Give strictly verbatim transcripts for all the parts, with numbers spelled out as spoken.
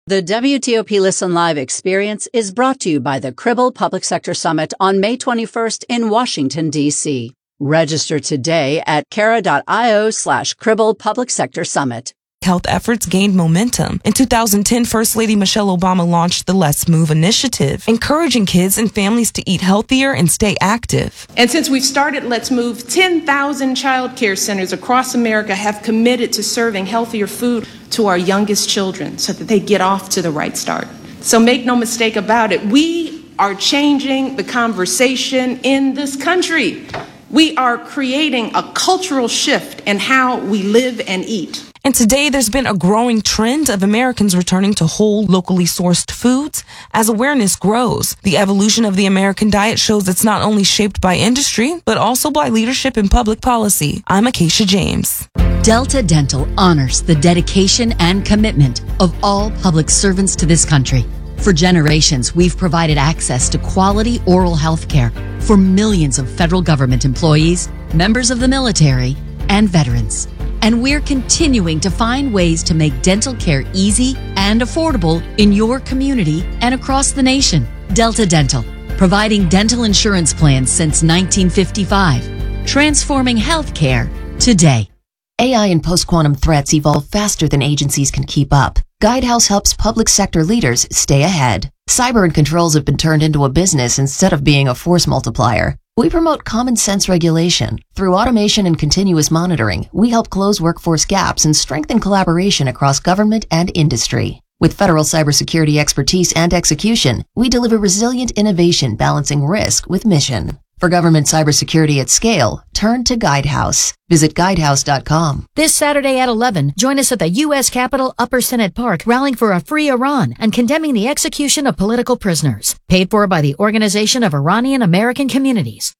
The W T O P Listen Live experience is brought to you by the Cribble Public Sector Summit on May twenty-first in Washington, D C Register today at cara.io slash Cribble Public Sector Summit. Health efforts gained momentum. In two thousand ten, First Lady Michelle Obama launched the Let's Move initiative, encouraging kids and families to eat healthier and stay active. And since we've started Let's Move, ten thousand child care centers across America have committed to serving healthier food to our youngest children so that they get off to the right start. So make no mistake about it, we are changing the conversation in this country. We are creating a cultural shift in how we live and eat. And today, there's been a growing trend of Americans returning to whole, locally sourced foods as awareness grows. The evolution of the American diet shows it's not only shaped by industry, but also by leadership in public policy. I'm Acacia James. Delta Dental honors the dedication and commitment of all public servants to this country. For generations, we've provided access to quality oral health care for millions of federal government employees, members of the military, and veterans. And we're continuing to find ways to make dental care easy and affordable in your community and across the nation. Delta Dental, providing dental insurance plans since nineteen fifty-five, transforming healthcare today. A I and post-quantum threats evolve faster than agencies can keep up. Guidehouse helps public sector leaders stay ahead. Cyber and controls have been turned into a business instead of being a force multiplier. We promote common sense regulation. Through automation and continuous monitoring, we help close workforce gaps and strengthen collaboration across government and industry. With federal cybersecurity expertise and execution, we deliver resilient innovation balancing risk with mission. For government cybersecurity at scale, turn to Guidehouse. Visit guidehouse dot com. This Saturday at eleven, join us at the U S Capitol Upper Senate Park, rallying for a free Iran and condemning the execution of political prisoners. Paid for by the Organization of Iranian American Communities.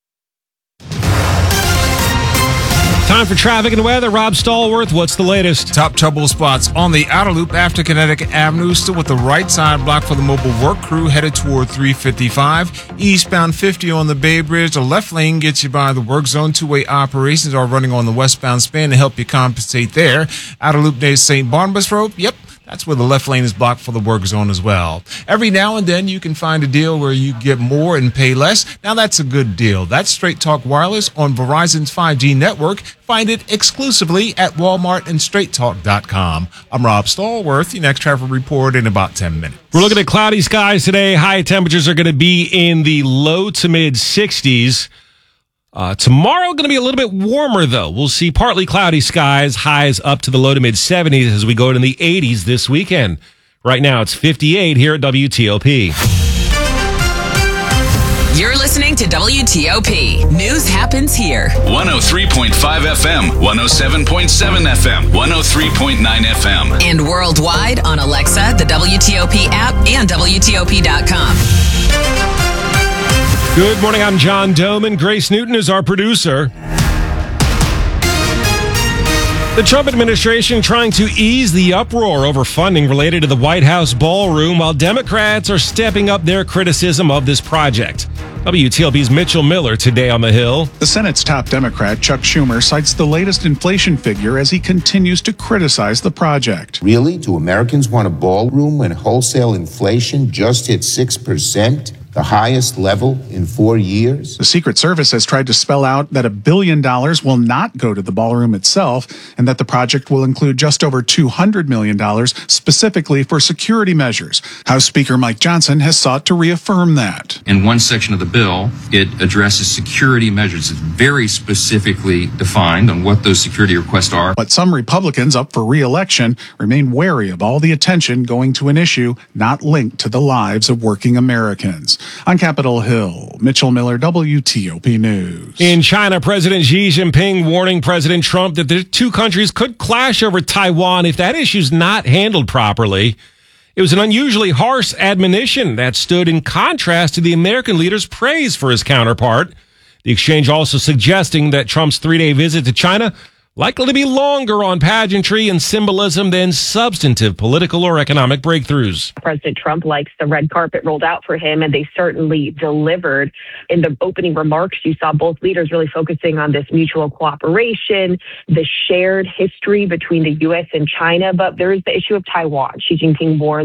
Time for traffic and weather. Rob Stallworth, what's the latest? Top trouble spots on the outer loop after Connecticut Avenue, still with the right side blocked for the mobile work crew headed toward three fifty-five. Eastbound fifty on the Bay Bridge. The left lane gets you by the work zone. Two-way operations are running on the westbound span to help you compensate there. Outer loop near Saint Barnabas Road. Yep. That's where the left lane is blocked for the work zone as well. Every now and then you can find a deal where you get more and pay less. Now that's a good deal. That's Straight Talk Wireless on Verizon's five G network. Find it exclusively at Walmart and straight talk dot com. I'm Rob Stallworth. Your next traffic report in about ten minutes. We're looking at cloudy skies today. High temperatures are going to be in the low to mid sixties. Uh, tomorrow going to be a little bit warmer, though. We'll see partly cloudy skies, highs up to the low to mid seventies as we go to the eighties this weekend. Right now, it's fifty-eight here at W T O P. You're listening to W T O P. News happens here. one oh three point five F M, one oh seven point seven F M, one oh three point nine F M. And worldwide on Alexa, the W T O P app, and W T O P dot com. Good morning, I'm John Doman. Grace Newton is our producer. The Trump administration trying to ease the uproar over funding related to the White House ballroom, while Democrats are stepping up their criticism of this project. W T O P's Mitchell Miller today on the Hill. The Senate's top Democrat, Chuck Schumer, cites the latest inflation figure as he continues to criticize the project. Really? Do Americans want a ballroom when wholesale inflation just hit six percent? The highest level in four years. The Secret Service has tried to spell out that a billion dollars will not go to the ballroom itself and that the project will include just over two hundred million dollars specifically for security measures. House Speaker Mike Johnson has sought to reaffirm that. In one section of the bill, it addresses security measures. It's very specifically defined on what those security requests are. But some Republicans up for re-election remain wary of all the attention going to an issue not linked to the lives of working Americans. On Capitol Hill, Mitchell Miller, W T O P News. In China, President Xi Jinping warning President Trump that the two countries could clash over Taiwan if that issue's not handled properly. It was an unusually harsh admonition that stood in contrast to the American leader's praise for his counterpart. The exchange also suggesting that Trump's three-day visit to China likely to be longer on pageantry and symbolism than substantive political or economic breakthroughs. President Trump likes the red carpet rolled out for him, and they certainly delivered. In the opening remarks, you saw both leaders really focusing on this mutual cooperation, the shared history between the U S and China, but there is the issue of Taiwan. Xi Jinping warned